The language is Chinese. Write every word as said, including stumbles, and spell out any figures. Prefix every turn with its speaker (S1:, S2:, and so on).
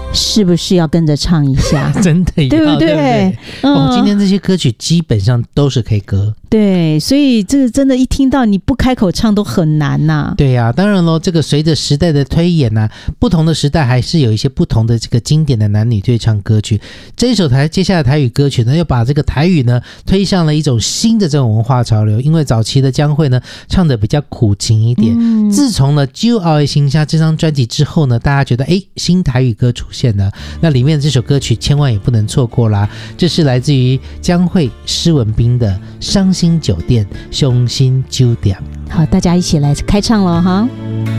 S1: 是不是要跟着唱一下？
S2: 真的要，
S1: 对不对？
S2: 对不对？
S1: 嗯、
S2: 哦，今天这些歌曲基本上都是 K 歌。
S1: 对，所以这个真的，一听到你不开口唱都很难呐、啊。
S2: 对呀、啊，当然咯，这个随着时代的推演啊，不同的时代还是有一些不同的这个经典的男女对唱歌曲。这一首台接下来台语歌曲呢，又把这个台语呢推向了一种新的这种文化潮流。因为早期的江蕙呢唱的比较苦情一点，嗯、自从呢《就爱心下》这张专辑之后呢，大家觉得哎，新台语歌出现了，那里面的这首歌曲千万也不能错过啦。这是来自于江蕙、施文彬的《伤心酒店》，伤心酒店。
S1: 好，大家一起来开唱了哈。